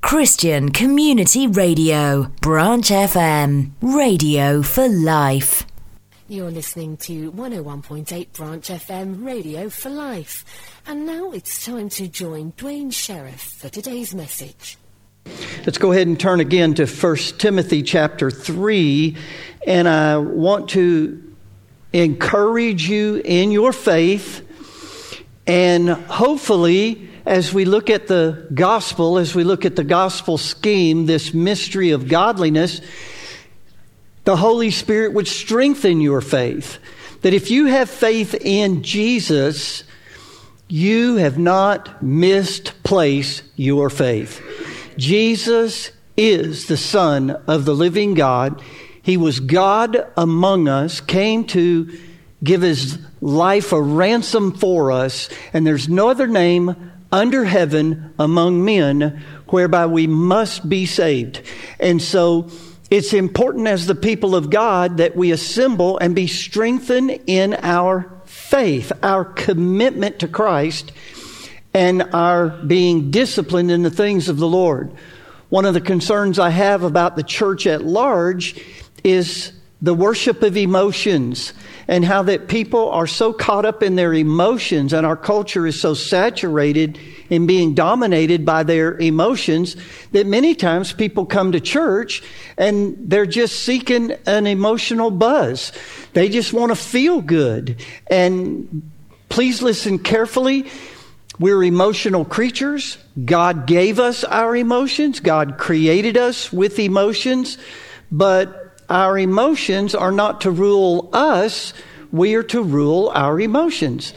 Christian Community Radio, Branch FM, radio for life. You're listening to 101.8 Branch FM, radio for life. And now it's time to join Dwayne Sheriff for today's message. Let's go ahead and turn again to 1 Timothy chapter 3. And I want to encourage you in your faith. And hopefully, as we look at the gospel, as we look at the gospel scheme, this mystery of godliness, the Holy Spirit would strengthen your faith. That if you have faith in Jesus, you have not misplaced your faith. Jesus is the Son of the living God. He was God among us, came to give His life a ransom for us, and there's no other name under heaven among men whereby we must be saved. And so it's important as the people of God that we assemble and be strengthened in our faith, our commitment to Christ, and our being disciplined in the things of the Lord. One of the concerns I have about the church at large is the worship of emotions, and how that people are so caught up in their emotions, and our culture is so saturated in being dominated by their emotions that many times people come to church and they're just seeking an emotional buzz. They just want to feel good. And please listen carefully. We're emotional creatures. God gave us our emotions. God created us with emotions, but our emotions are not to rule us. We are to rule our emotions.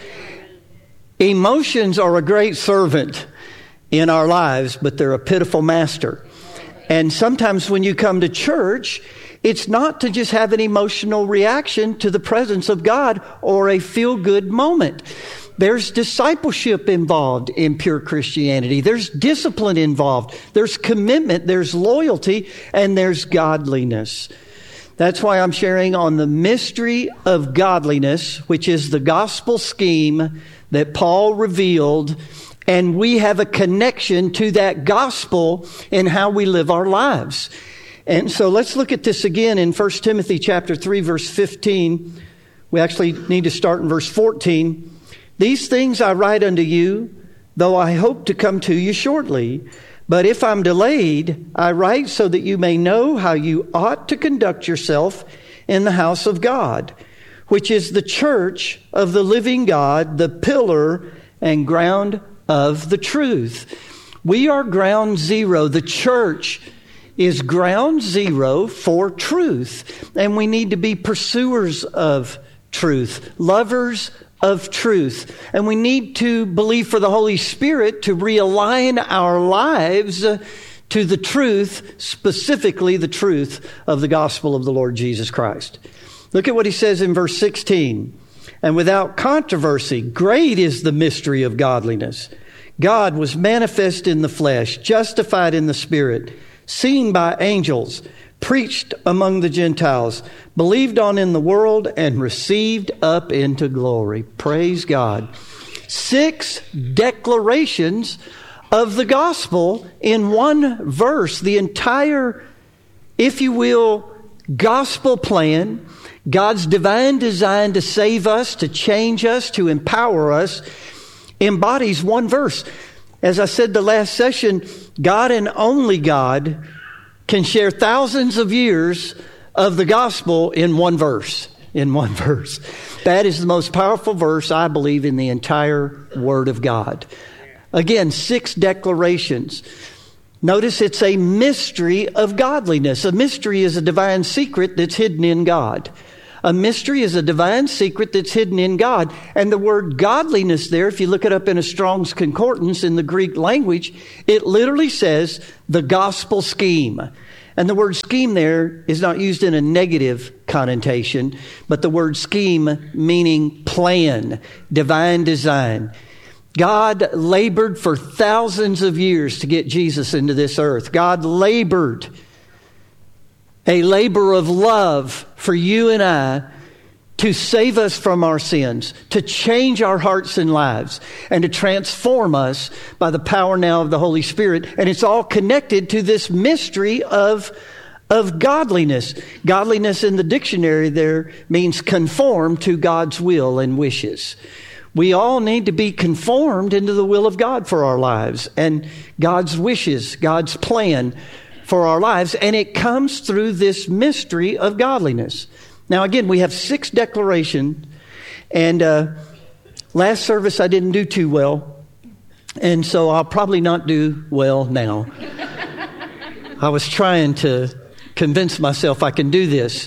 Emotions are a great servant in our lives, but they're a pitiful master. And sometimes when you come to church, it's not to just have an emotional reaction to the presence of God or a feel-good moment. There's discipleship involved in pure Christianity. There's discipline involved. There's commitment. There's loyalty. And there's godliness. That's why I'm sharing on the mystery of godliness, which is the gospel scheme that Paul revealed. And we have a connection to that gospel in how we live our lives. And so let's look at this again in 1 Timothy chapter 3, verse 15. We actually need to start in verse 14. These things I write unto you, though I hope to come to you shortly. But if I'm delayed, I write so that you may know how you ought to conduct yourself in the house of God, which is the church of the living God, the pillar and ground of the truth. We are ground zero. The church is ground zero for truth. And we need to be pursuers of truth, lovers of truth. And we need to believe for the Holy Spirit to realign our lives to the truth, specifically the truth of the gospel of the Lord Jesus Christ. Look at what he says in verse 16. And without controversy, great is the mystery of godliness. God was manifest in the flesh, justified in the Spirit, seen by angels, preached among the Gentiles, believed on in the world, and received up into glory. Praise God. 6 declarations of the gospel in one verse. The entire, if you will, gospel plan, God's divine design to save us, to change us, to empower us, embodies one verse. As I said the last session, God and only God can share thousands of years of the gospel in one verse. In one verse. That is the most powerful verse, I believe, in the entire Word of God. Again, 6 declarations. Notice it's a mystery of godliness. A mystery is a divine secret that's hidden in God. A mystery is a divine secret that's hidden in God. And the word godliness there, if you look it up in a Strong's Concordance in the Greek language, it literally says the gospel scheme. And the word scheme there is not used in a negative connotation, but the word scheme meaning plan, divine design. God labored for thousands of years to get Jesus into this earth. God labored a labor of love for you and I to save us from our sins, to change our hearts and lives, and to transform us by the power now of the Holy Spirit. And it's all connected to this mystery of godliness. Godliness in the dictionary there means conform to God's will and wishes. We all need to be conformed into the will of God for our lives and God's wishes, God's plan for our lives. And it comes through this mystery of godliness. Now, again, we have 6 declarations, and last service I didn't do too well, and so I'll probably not do well now. I was trying to convince myself I can do this.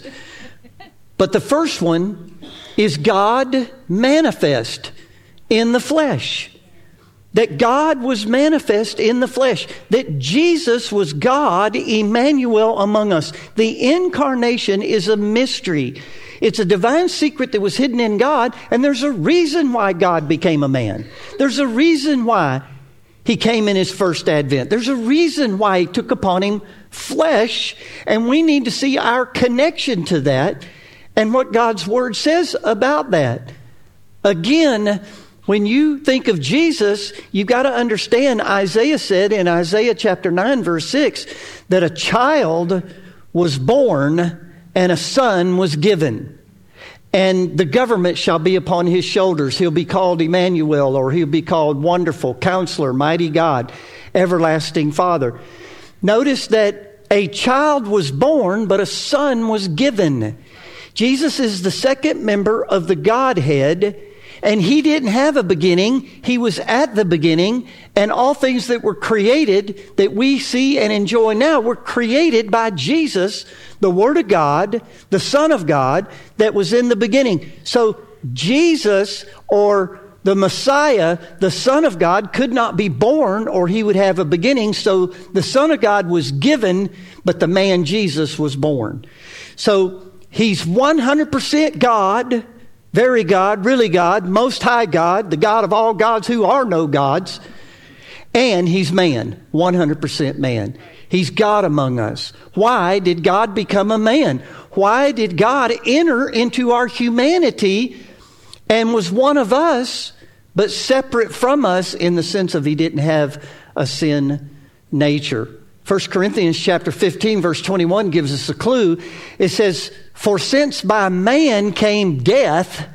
But the first one is God manifest in the flesh. That God was manifest in the flesh. That Jesus was God, Emmanuel among us. The incarnation is a mystery. It's a divine secret that was hidden in God, and there's a reason why God became a man. There's a reason why He came in His first advent. There's a reason why He took upon Him flesh, and we need to see our connection to that and what God's Word says about that. Again, when you think of Jesus, you've got to understand Isaiah said in Isaiah chapter 9, verse 6, that a child was born and a son was given. And the government shall be upon his shoulders. He'll be called Emmanuel, or he'll be called Wonderful Counselor, Mighty God, Everlasting Father. Notice that a child was born, but a son was given. Jesus is the second member of the Godhead, and He didn't have a beginning. He was at the beginning, and all things that were created that we see and enjoy now were created by Jesus, the Word of God, the Son of God, that was in the beginning. So Jesus, or the Messiah, the Son of God, could not be born or He would have a beginning. So the Son of God was given, but the man Jesus was born. So He's 100% God, very God, really God, Most High God, the God of all gods who are no gods. And He's man, 100% man. He's God among us. Why did God become a man? Why did God enter into our humanity and was one of us, but separate from us in the sense of He didn't have a sin nature? 1 Corinthians chapter 15, verse 21 gives us a clue. It says, "For since by man came death,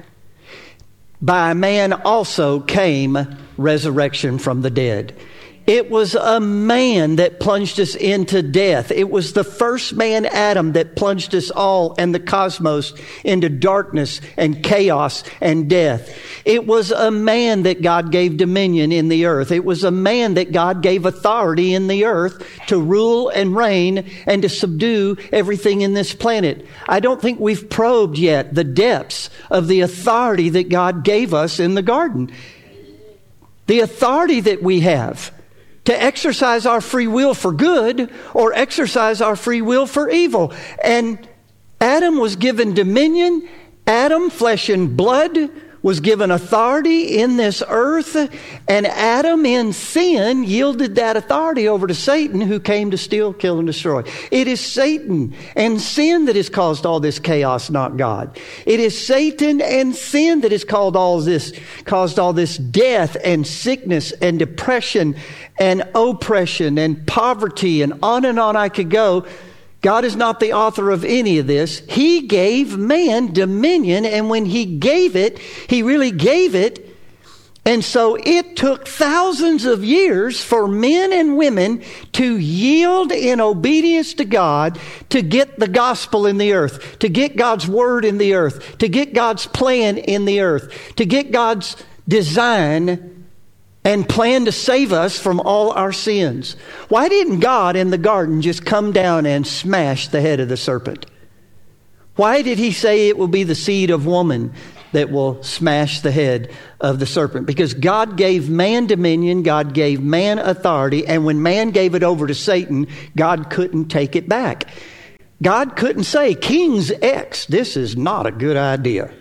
by man also came resurrection from the dead." It was a man that plunged us into death. It was the first man, Adam, that plunged us all and the cosmos into darkness and chaos and death. It was a man that God gave dominion in the earth. It was a man that God gave authority in the earth to rule and reign and to subdue everything in this planet. I don't think we've probed yet the depths of the authority that God gave us in the garden. The authority that we have to exercise our free will for good or exercise our free will for evil. And Adam was given dominion. Adam, flesh and blood, was given authority in this earth. And Adam, in sin, yielded that authority over to Satan, who came to steal, kill, and destroy. It is Satan and sin that has caused all this chaos, not God. It is Satan and sin that has caused all this death and sickness and depression and oppression and poverty, and on I could go. God is not the author of any of this. He gave man dominion, and when He gave it, He really gave it. And so it took thousands of years for men and women to yield in obedience to God, to get the gospel in the earth, to get God's word in the earth, to get God's plan in the earth, to get God's design and plan to save us from all our sins. Why didn't God in the garden just come down and smash the head of the serpent? Why did He say it will be the seed of woman that will smash the head of the serpent? Because God gave man dominion, God gave man authority, and when man gave it over to Satan, God couldn't take it back. God couldn't say, King's X, this is not a good idea.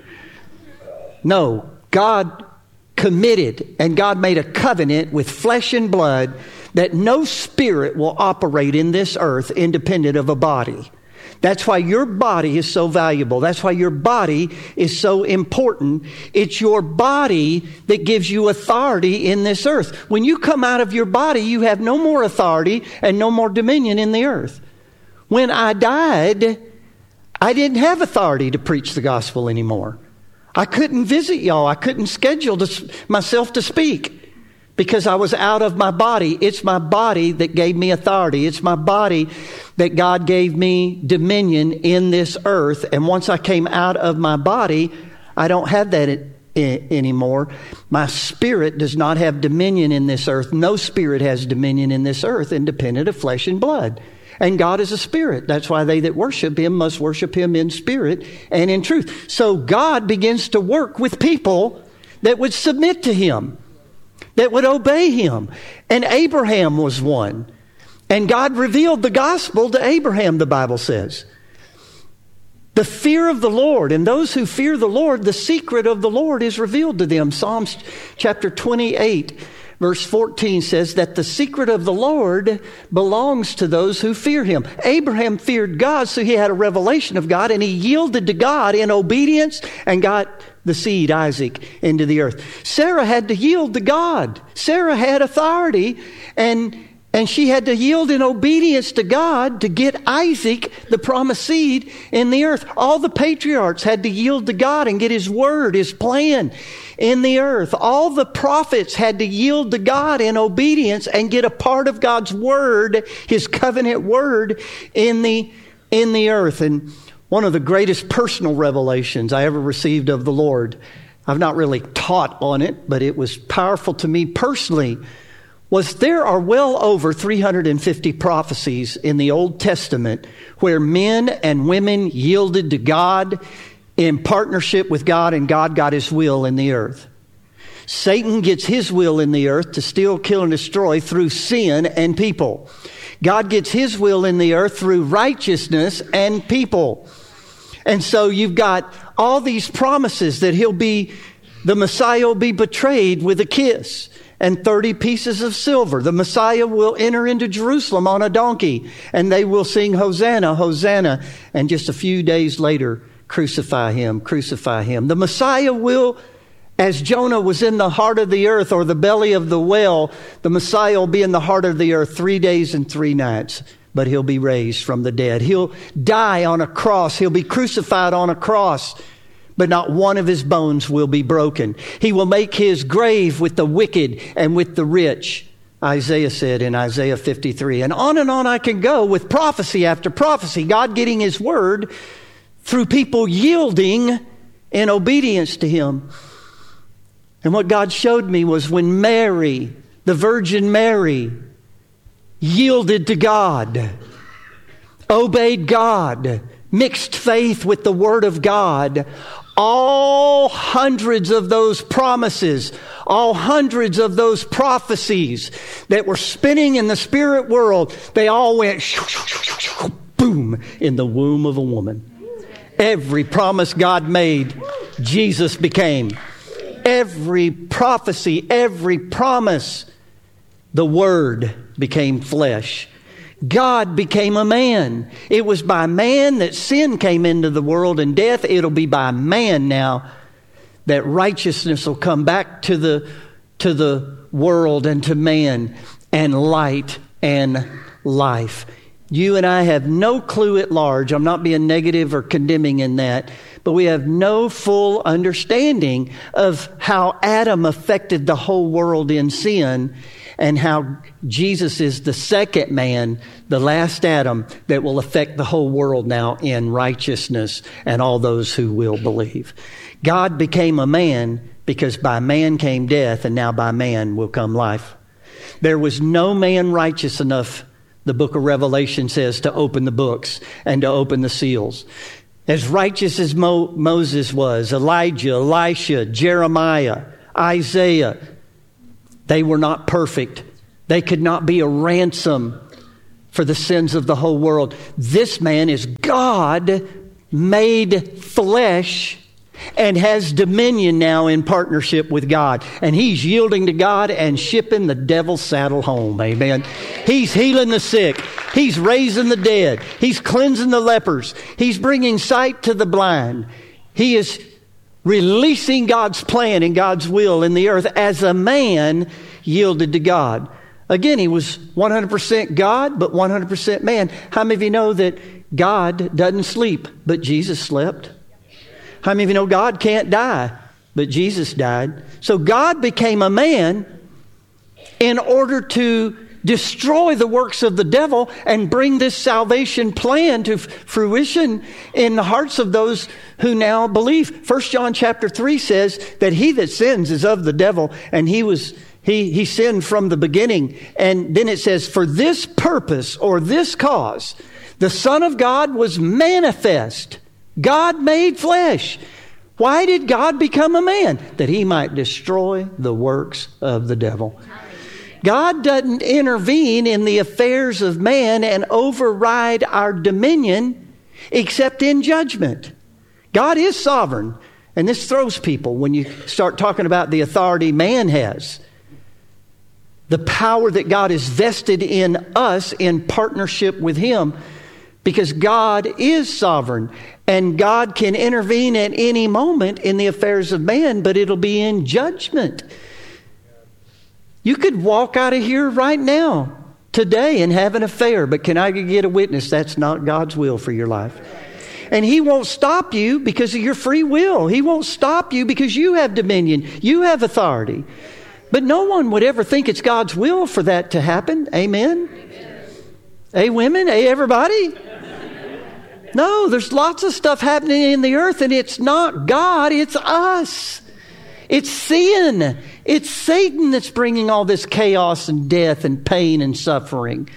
No, God committed, and God made a covenant with flesh and blood that no spirit will operate in this earth independent of a body. That's why your body is so valuable. That's why your body is so important. It's your body that gives you authority in this earth. When you come out of your body, you have no more authority and no more dominion in the earth. When I died, I didn't have authority to preach the gospel anymore. I couldn't visit y'all. I couldn't schedule myself to speak because I was out of my body. It's my body that gave me authority. It's my body that God gave me dominion in this earth. And once I came out of my body, I don't have that anymore. My spirit does not have dominion in this earth. No spirit has dominion in this earth independent of flesh and blood. And God is a spirit. That's why they that worship him must worship him in spirit and in truth. So God begins to work with people that would submit to him, that would obey him. And Abraham was one. And God revealed the gospel to Abraham, the Bible says. The fear of the Lord, and those who fear the Lord, the secret of the Lord is revealed to them. Psalms chapter 28, verse 14 says that the secret of the Lord belongs to those who fear him. Abraham feared God, so he had a revelation of God, and he yielded to God in obedience and got the seed, Isaac, into the earth. Sarah had to yield to God. Sarah had authority, and she had to yield in obedience to God to get Isaac, the promised seed, in the earth. All the patriarchs had to yield to God and get his word, his plan in the earth. All the prophets had to yield to God in obedience and get a part of God's word, his covenant word, in the earth. And one of the greatest personal revelations I ever received of the Lord, I've not really taught on it, but it was powerful to me personally, was there are well over 350 prophecies in the Old Testament where men and women yielded to God in partnership with God, and God got his will in the earth. Satan gets his will in the earth to steal, kill, and destroy through sin and people. God gets his will in the earth through righteousness and people. And so you've got all these promises that the Messiah will be betrayed with a kiss and 30 pieces of silver. The Messiah will enter into Jerusalem on a donkey, and they will sing Hosanna, Hosanna, and just a few days later, crucify him, crucify him. The Messiah will, as Jonah was in the heart of the earth or the belly of the whale, the Messiah will be in the heart of the earth 3 days and 3 nights, but he'll be raised from the dead. He'll die on a cross. He'll be crucified on a cross, but not one of his bones will be broken. He will make his grave with the wicked and with the rich, Isaiah said in Isaiah 53. And on I can go with prophecy after prophecy, God getting his word through people yielding in obedience to him. And what God showed me was when Mary, the Virgin Mary, yielded to God, obeyed God, mixed faith with the Word of God, all hundreds of those promises, all hundreds of those prophecies that were spinning in the spirit world, they all went boom in the womb of a woman. Every promise God made, Jesus became. Every prophecy, every promise, the Word became flesh. God became a man. It was by man that sin came into the world and death. It'll be by man now that righteousness will come back to the world and to man, and light and life. You and I have no clue at large. I'm not being negative or condemning in that, but we have no full understanding of how Adam affected the whole world in sin, and how Jesus is the second man, the last Adam, that will affect the whole world now in righteousness and all those who will believe. God became a man because by man came death, and now by man will come life. There was no man righteous enough, the book of Revelation says, to open the books and to open the seals. As righteous as Moses was, Elijah, Elisha, Jeremiah, Isaiah, they were not perfect. They could not be a ransom for the sins of the whole world. This man is God made flesh, and has dominion now in partnership with God. And he's yielding to God and shipping the devil's saddle home. Amen. He's healing the sick. He's raising the dead. He's cleansing the lepers. He's bringing sight to the blind. He is releasing God's plan and God's will in the earth as a man yielded to God. Again, he was 100% God, but 100% man. How many of you know that God doesn't sleep, but Jesus slept? How many of you know God can't die, but Jesus died? So God became a man in order to destroy the works of the devil and bring this salvation plan to fruition in the hearts of those who now believe. 1 John chapter 3 says that he that sins is of the devil, and he sinned from the beginning. And then it says, for this purpose or this cause, the Son of God was manifest. God made flesh. Why did God become a man? That he might destroy the works of the devil. God doesn't intervene in the affairs of man and override our dominion except in judgment. God is sovereign. And this throws people when you start talking about the authority man has. The power that God has vested in us in partnership with him. Because God is sovereign. And God can intervene at any moment in the affairs of man, but it'll be in judgment. You could walk out of here right now, today, and have an affair, but can I get a witness that's not God's will for your life? And he won't stop you because of your free will. He won't stop you because you have dominion. You have authority. But no one would ever think it's God's will for that to happen. Amen? Hey, women? Hey, everybody? No, there's lots of stuff happening in the earth, and it's not God, it's us. It's sin. It's Satan that's bringing all this chaos and death and pain and suffering.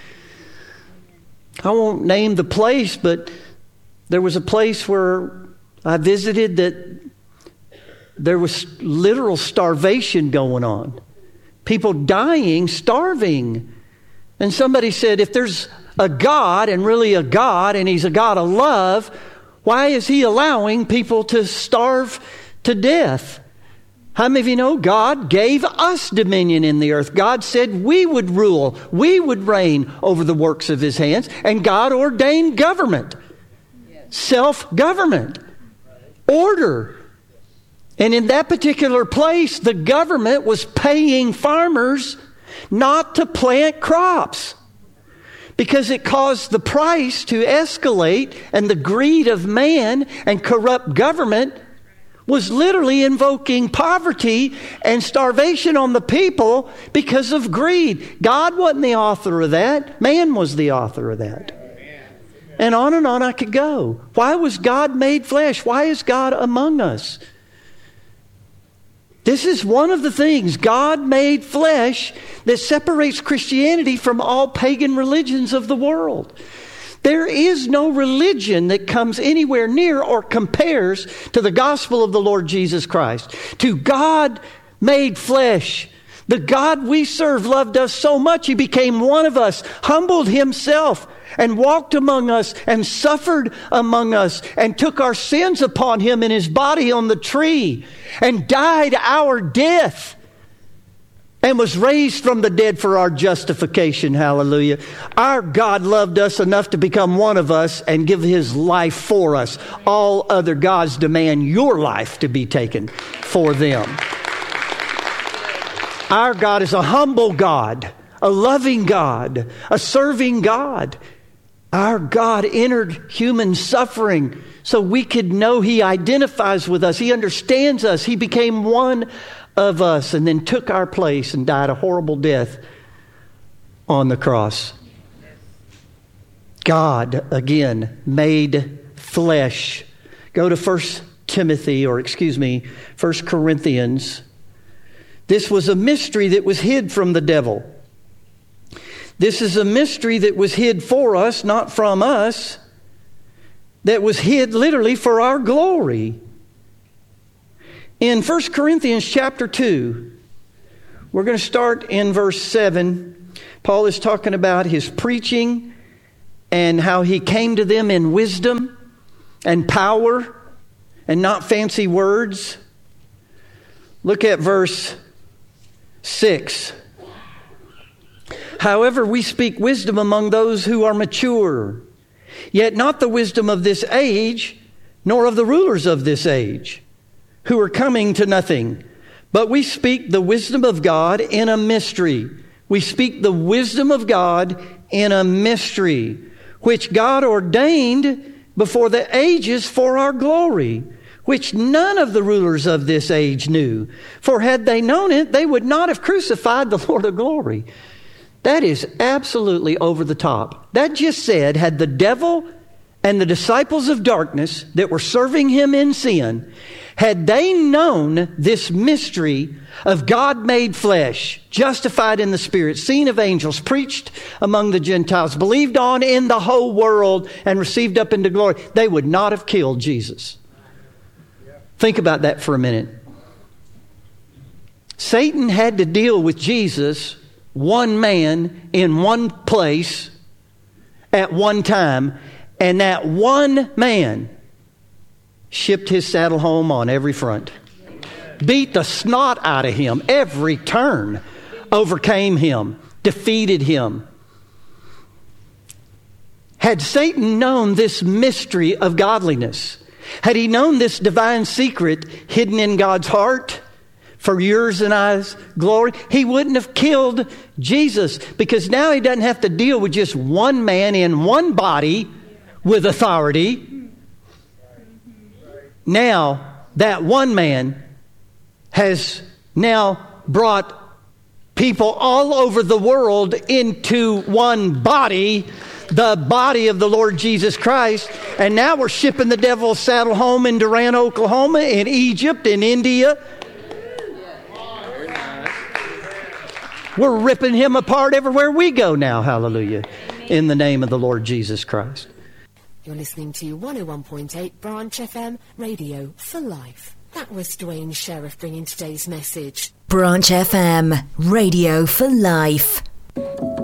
I won't name the place, but there was a place where I visited that there was literal starvation going on. People dying, starving. And somebody said, if there's a God and really a God, and he's a God of love, why is he allowing people to starve to death? How many of you know God gave us dominion in the earth? God said we would rule, we would reign over the works of his hands, and God ordained government, self-government, order. And in that particular place, the government was paying farmers not to plant crops because it caused the price to escalate, and the greed of man and corrupt government was literally invoking poverty and starvation on the people because of greed. God wasn't the author of that. Man was the author of that. And on I could go. Why was God made flesh? Why is God among us? This is one of the things, God made flesh, that separates Christianity from all pagan religions of the world. There is no religion that comes anywhere near or compares to the gospel of the Lord Jesus Christ. To God made flesh. The God we serve loved us so much, he became one of us, humbled himself, and walked among us, and suffered among us, and took our sins upon him in his body on the tree, and died our death, and was raised from the dead for our justification. Hallelujah. Our God loved us enough to become one of us and give his life for us. All other gods demand your life to be taken for them. Our God is a humble God, a loving God, a serving God. Our God entered human suffering so we could know he identifies with us. He understands us. He became one of us and then took our place and died a horrible death on the cross. God, again, made flesh. Go to 1 Corinthians. This was a mystery that was hid from the devil. This is a mystery that was hid for us, not from us, that was hid literally for our glory. In 1 Corinthians chapter 2, we're going to start in verse 7. Paul is talking about his preaching and how he came to them in wisdom and power and not fancy words. Look at verse 6. However, we speak wisdom among those who are mature, yet not the wisdom of this age, nor of the rulers of this age, who are coming to nothing. But we speak the wisdom of God in a mystery. We speak the wisdom of God in a mystery, which God ordained before the ages for our glory, which none of the rulers of this age knew. For had they known it, they would not have crucified the Lord of glory. That is absolutely over the top. That just said, had the devil and the disciples of darkness that were serving him in sin, had they known this mystery of God made flesh, justified in the Spirit, seen of angels, preached among the Gentiles, believed on in the whole world, and received up into glory, they would not have killed Jesus. Think about that for a minute. Satan had to deal with Jesus, one man in one place at one time, and that one man shipped his saddle home on every front. Beat the snot out of him every turn, overcame him, defeated him. Had Satan known this mystery of godliness, had he known this divine secret hidden in God's heart for yours and I's glory, he wouldn't have killed Jesus, because now he doesn't have to deal with just one man in one body with authority. Now, that one man has now brought people all over the world into one body, the body of the Lord Jesus Christ. And now we're shipping the devil's saddle home in Durant, Oklahoma, in Egypt, in India. We're ripping him apart everywhere we go now, hallelujah, in the name of the Lord Jesus Christ. You're listening to 101.8 Branch FM, Radio for Life. That was Dwayne Sheriff bringing today's message. Branch FM, Radio for Life.